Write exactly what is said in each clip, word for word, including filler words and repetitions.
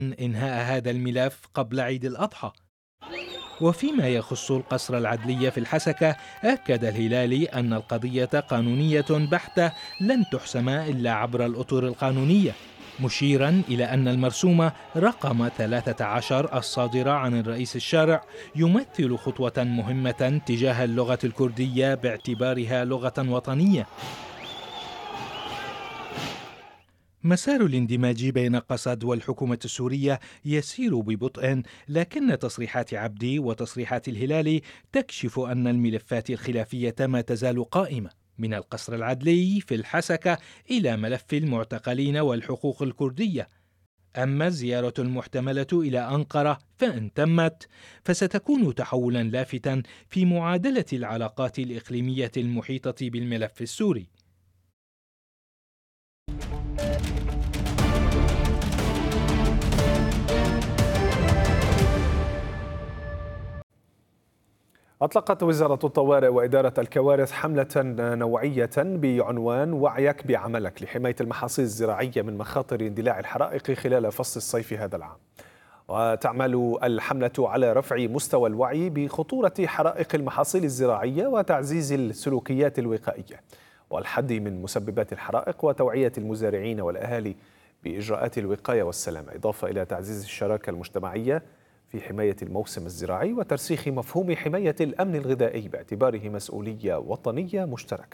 إنهاء هذا الملف قبل عيد الأضحى. وفيما يخص القصر العدلي في الحسكة، أكد الهلالي أن القضية قانونية بحتة لن تحسم إلا عبر الأطر القانونية، مشيرا إلى أن المرسوم رقم ثلاثة عشر الصادر عن الرئيس الشارع يمثل خطوة مهمة تجاه اللغة الكردية باعتبارها لغة وطنية. مسار الاندماج بين قسد والحكومة السورية يسير ببطء، لكن تصريحات عبدي وتصريحات الهلالي تكشف أن الملفات الخلافية ما تزال قائمة، من القصر العدلي في الحسكة إلى ملف المعتقلين والحقوق الكردية. أما الزيارة المحتملة إلى أنقرة فإن تمت فستكون تحولا لافتا في معادلة العلاقات الإقليمية المحيطة بالملف السوري. أطلقت وزارة الطوارئ وإدارة الكوارث حملة نوعية بعنوان وعيك بعملك لحماية المحاصيل الزراعية من مخاطر اندلاع الحرائق خلال فصل الصيف هذا العام. وتعمل الحملة على رفع مستوى الوعي بخطورة حرائق المحاصيل الزراعية وتعزيز السلوكيات الوقائية والحد من مسببات الحرائق وتوعية المزارعين والأهالي بإجراءات الوقاية والسلامة، إضافة إلى تعزيز الشراكة المجتمعية في حماية الموسم الزراعي وترسيخ مفهوم حماية الأمن الغذائي باعتباره مسؤولية وطنية مشتركة.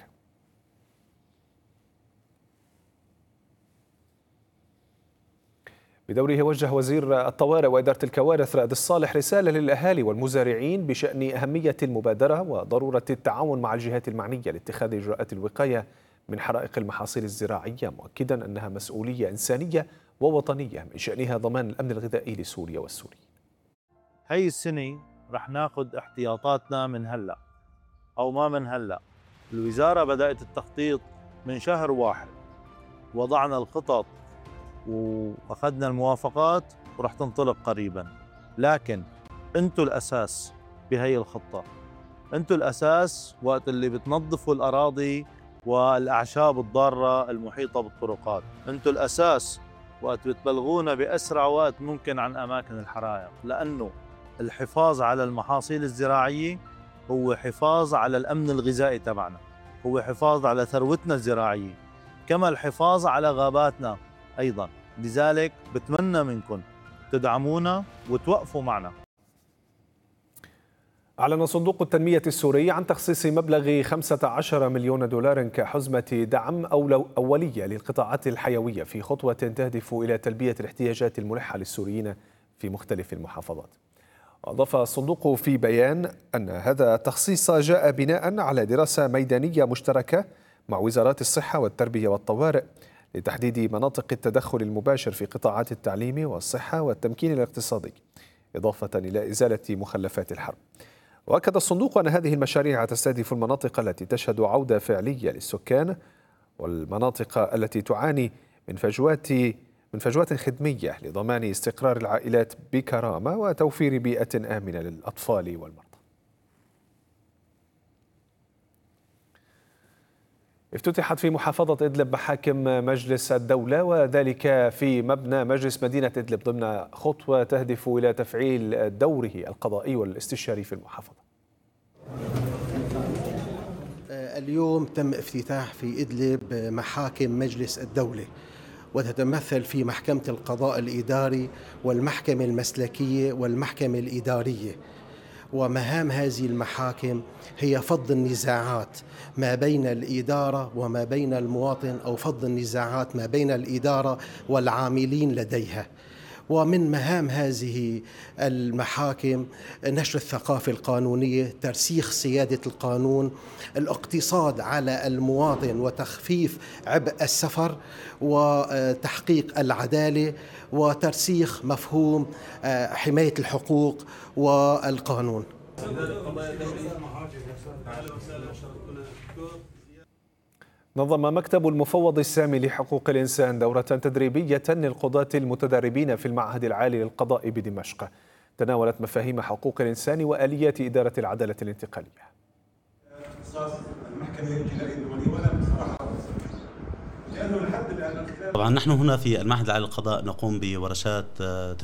بدوره وجه وزير الطوارئ وإدارة الكوارث رائد الصالح رسالة للأهالي والمزارعين بشأن أهمية المبادرة وضرورة التعاون مع الجهات المعنية لاتخاذ إجراءات الوقاية من حرائق المحاصيل الزراعية، مؤكدا أنها مسؤولية إنسانية ووطنية من شأنها ضمان الأمن الغذائي لسوريا والسوريين. هاي السنة رح ناخد احتياطاتنا من هلأ أو ما من هلأ. الوزارة بدأت التخطيط من شهر واحد، وضعنا الخطط وأخذنا الموافقات ورح تنطلق قريبا. لكن أنتوا الأساس بهي الخطة، أنتوا الأساس وقت اللي بتنظفوا الأراضي والأعشاب الضارة المحيطة بالطرقات، أنتوا الأساس وقت بتبلغونا بأسرع وقت ممكن عن أماكن الحرائق، لأنه الحفاظ على المحاصيل الزراعية هو حفاظ على الأمن الغذائي تبعنا، هو حفاظ على ثروتنا الزراعية، كما الحفاظ على غاباتنا أيضا. لذلك بتمنى منكم تدعمونا وتوقفوا معنا. أعلن صندوق التنمية السوري عن تخصيص مبلغ خمسة عشر مليون دولار كحزمة دعم أولية للقطاعات الحيوية في خطوة تهدف إلى تلبية الاحتياجات الملحة للسوريين في مختلف المحافظات. أضاف الصندوق في بيان أن هذا التخصيص جاء بناء على دراسة ميدانية مشتركة مع وزارات الصحة والتربية والطوارئ لتحديد مناطق التدخل المباشر في قطاعات التعليم والصحة والتمكين الاقتصادي، إضافة إلى إزالة مخلفات الحرب. وأكد الصندوق أن هذه المشاريع تستهدف المناطق التي تشهد عودة فعلية للسكان والمناطق التي تعاني من فجوات من فجوات خدمية لضمان استقرار العائلات بكرامة وتوفير بيئة آمنة للأطفال والمرضى. افتتحت في محافظة إدلب محاكم مجلس الدولة، وذلك في مبنى مجلس مدينة إدلب ضمن خطوة تهدف إلى تفعيل دوره القضائي والاستشاري في المحافظة. اليوم تم افتتاح في إدلب محاكم مجلس الدولة، وتتمثل في محكمة القضاء الإداري والمحكمة المسلكية والمحكمة الإدارية. ومهام هذه المحاكم هي فض النزاعات ما بين الإدارة وما بين المواطن، أو فض النزاعات ما بين الإدارة والعاملين لديها. ومن مهام هذه المحاكم نشر الثقافة القانونية، ترسيخ سيادة القانون، الاقتصاد على المواطن وتخفيف عبء السفر، وتحقيق العدالة، وترسيخ مفهوم حماية الحقوق والقانون. نظم مكتب المفوض السامي لحقوق الإنسان دورة تدريبية للقضاة المتدربين في المعهد العالي للقضاء بدمشق، تناولت مفاهيم حقوق الإنسان وآليات إدارة العدالة الانتقالية. طبعا نحن هنا في المعهد العالي للقضاء نقوم بورشات